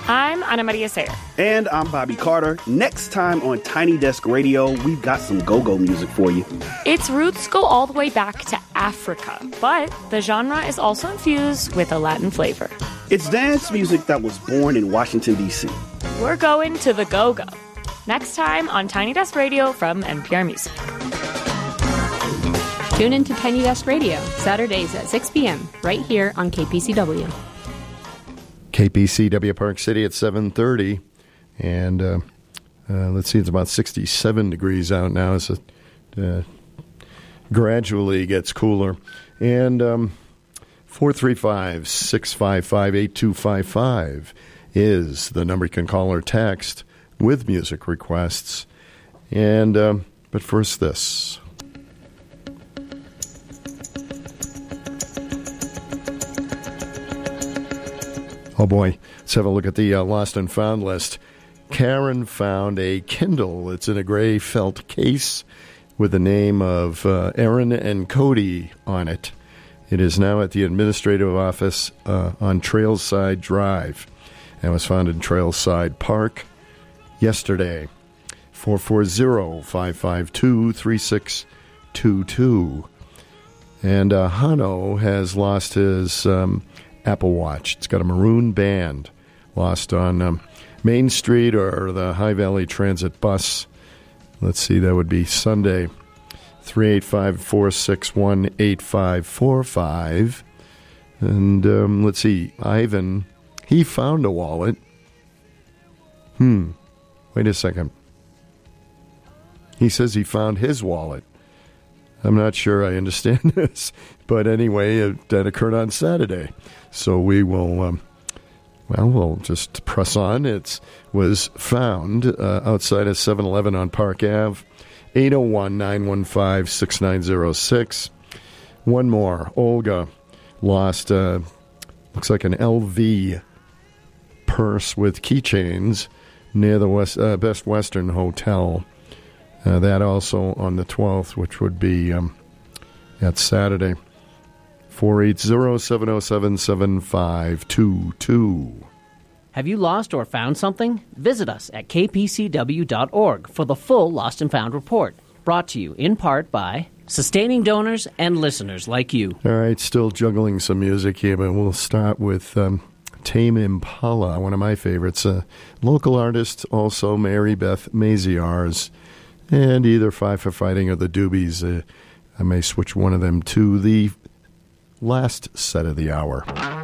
I'm Ana Maria Sayer. And I'm Bobby Carter. Next time on Tiny Desk Radio, we've got some go-go music for you. Its roots go all the way back to Africa, but the genre is also infused with a Latin flavor. It's dance music that was born in Washington, D.C. We're going to the go-go. Next time on Tiny Desk Radio from NPR Music. Tune in to Tiny Desk Radio, Saturdays at 6 p.m., right here on KPCW. KPCW Park City at 7:30, and let's see, it's about 67 degrees out now as it gradually gets cooler. And 435-655-8255 is the number you can call or text with music requests. And but first this. Oh, boy. Let's have a look at the Lost and Found list. Karen found a Kindle. It's in a gray felt case with the name of Aaron and Cody on it. It is now at the administrative office on Trailside Drive and was found in Trailside Park yesterday. 440-552-3622. And Hano has lost his Apple Watch. It's got a maroon band, lost on Main Street or the High Valley Transit bus. Let's see, that would be Sunday, 385-461-8545. And let's see, Ivan, he found a wallet. Wait a second. He says he found his wallet. I'm not sure I understand this, but anyway, that occurred on Saturday. So we will, we'll just press on. It was found outside of 7-Eleven on Park Ave, 801-915-6906. One more. Olga lost, looks like an LV purse with keychains near the Best Western Hotel. That also on the 12th, which would be at Saturday. 480-707-7522. Have you lost or found something? Visit us at kpcw.org for the full Lost and Found report. Brought to you in part by sustaining donors and listeners like you. All right, still juggling some music here, but we'll start with Tame Impala, one of my favorites. Local artist, also Mary Beth Maziarz. And either Five for Fighting or the Doobies. I may switch one of them to the last set of the hour.